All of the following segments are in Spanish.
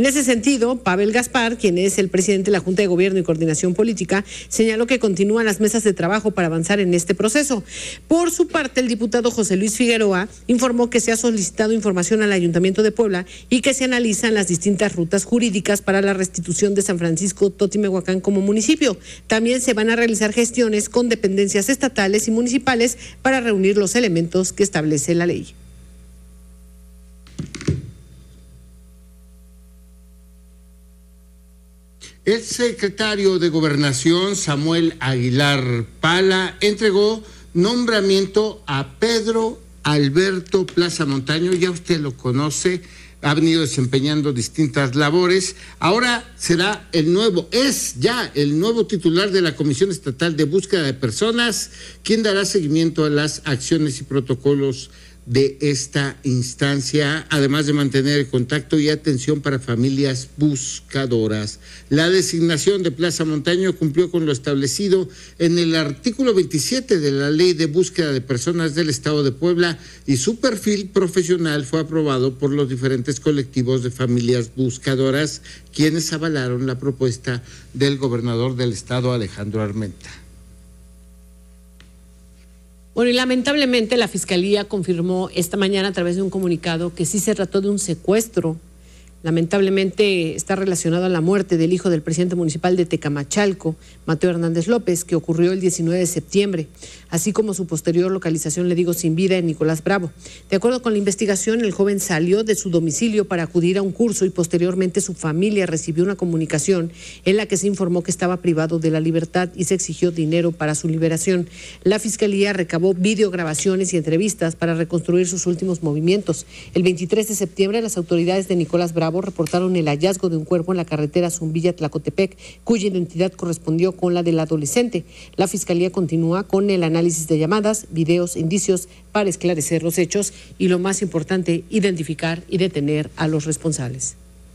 En ese sentido, Pavel Gaspar, quien es el presidente de la Junta de Gobierno y Coordinación Política, señaló que continúan las mesas de trabajo para avanzar en este proceso. Por su parte, el diputado José Luis Figueroa informó que se ha solicitado información al Ayuntamiento de Puebla y que se analizan las distintas rutas jurídicas para la restitución de San Francisco Totimehuacán como municipio. También se van a realizar gestiones con dependencias estatales y municipales para reunir los elementos que establece la ley. El secretario de Gobernación, Samuel Aguilar Pala, entregó nombramiento a Pedro Alberto Plaza Montaño. Ya usted lo conoce, ha venido desempeñando distintas labores. Ahora es ya el nuevo titular de la Comisión Estatal de Búsqueda de Personas, quien dará seguimiento a las acciones y protocolos de esta instancia, además de mantener el contacto y atención para familias buscadoras. La designación de Plaza Montaño cumplió con lo establecido en el artículo 27 de la Ley de Búsqueda de Personas del Estado de Puebla, y su perfil profesional fue aprobado por los diferentes colectivos de familias buscadoras, quienes avalaron la propuesta del gobernador del estado, Alejandro Armenta. Bueno, y lamentablemente la Fiscalía confirmó esta mañana a través de un comunicado que sí se trató de un secuestro. Lamentablemente está relacionado a la muerte del hijo del presidente municipal de Tecamachalco, Mateo Hernández López, que ocurrió el 19 de septiembre, así como su posterior localización, sin vida, en Nicolás Bravo. De acuerdo con la investigación, el joven salió de su domicilio para acudir a un curso y posteriormente su familia recibió una comunicación en la que se informó que estaba privado de la libertad y se exigió dinero para su liberación. La Fiscalía recabó videograbaciones y entrevistas para reconstruir sus últimos movimientos. El 23 de septiembre, las autoridades de Nicolás Bravo reportaron el hallazgo de un cuerpo en la carretera Zumbilla-Tlacotepec, cuya identidad correspondió con la del adolescente. La Fiscalía continúa con el análisis de llamadas, videos, indicios para esclarecer los hechos y, lo más importante, identificar y detener a los responsables.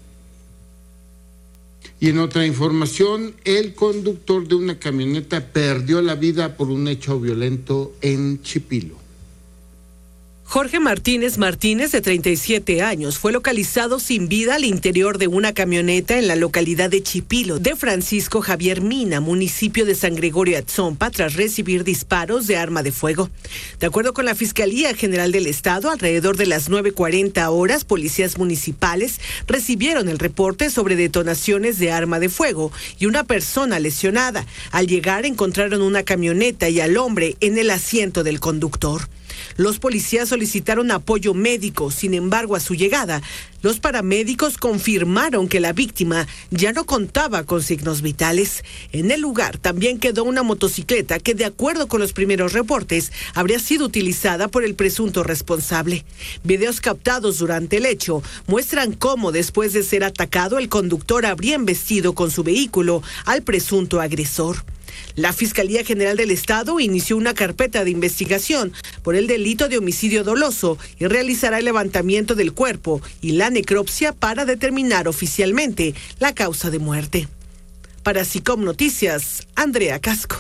Y en otra información, el conductor de una camioneta perdió la vida por un hecho violento en Chipilo. Jorge Martínez, de 37 años, fue localizado sin vida al interior de una camioneta en la localidad de Chipilo, de Francisco Javier Mina, municipio de San Gregorio Atzompa, tras recibir disparos de arma de fuego. De acuerdo con la Fiscalía General del Estado, alrededor de las 9:40 horas, policías municipales recibieron el reporte sobre detonaciones de arma de fuego y una persona lesionada. Al llegar, encontraron una camioneta y al hombre en el asiento del conductor. Los policías solicitaron apoyo médico, sin embargo, a su llegada, los paramédicos confirmaron que la víctima ya no contaba con signos vitales. En el lugar también quedó una motocicleta que, de acuerdo con los primeros reportes, habría sido utilizada por el presunto responsable. Videos captados durante el hecho muestran cómo, después de ser atacado, el conductor habría embestido con su vehículo al presunto agresor. La Fiscalía General del Estado inició una carpeta de investigación por el delito de homicidio doloso y realizará el levantamiento del cuerpo y la necropsia para determinar oficialmente la causa de muerte. Para SICOM Noticias, Andrea Casco.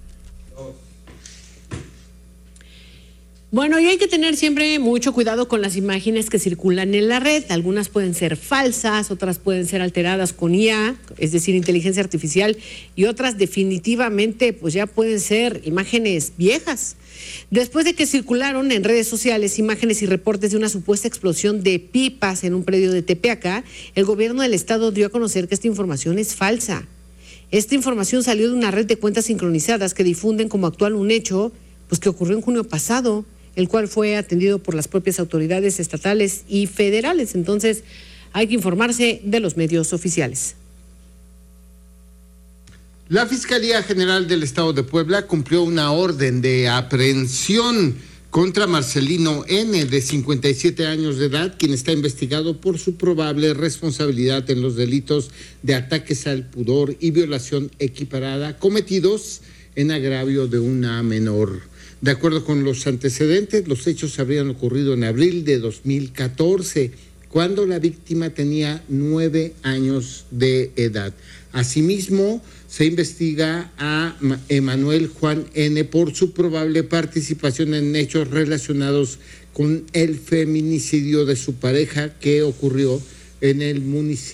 Bueno, y hay que tener siempre mucho cuidado con las imágenes que circulan en la red. Algunas pueden ser falsas, otras pueden ser alteradas con IA, es decir, inteligencia artificial, y otras definitivamente pues ya pueden ser imágenes viejas. Después de que circularon en redes sociales imágenes y reportes de una supuesta explosión de pipas en un predio de Tepeaca, el gobierno del estado dio a conocer que esta información es falsa. Esta información salió de una red de cuentas sincronizadas que difunden como actual un hecho pues que ocurrió en junio pasado, el cual fue atendido por las propias autoridades estatales y federales. Entonces, hay que informarse de los medios oficiales. La Fiscalía General del Estado de Puebla cumplió una orden de aprehensión contra Marcelino N., de 57 años de edad, quien está investigado por su probable responsabilidad en los delitos de ataques al pudor y violación equiparada cometidos en agravio de una menor. De acuerdo con los antecedentes, los hechos habrían ocurrido en abril de 2014, cuando la víctima tenía 9 años de edad. Asimismo, se investiga a Emanuel Juan N. por su probable participación en hechos relacionados con el feminicidio de su pareja que ocurrió en el municipio